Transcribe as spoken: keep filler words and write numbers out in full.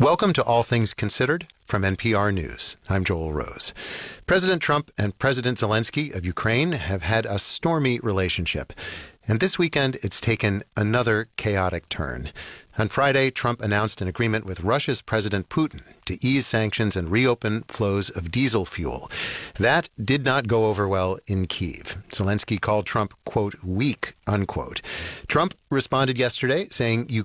Welcome to All Things Considered from N P R News. I'm Joel Rose. President Trump and President Zelensky of Ukraine have had a stormy relationship. And this weekend, it's taken another chaotic turn. On Friday, Trump announced an agreement with Russia's President Putin to ease sanctions and reopen flows of diesel fuel. That did not go over well in Kyiv. Zelensky called Trump, quote, weak, unquote. Trump responded yesterday saying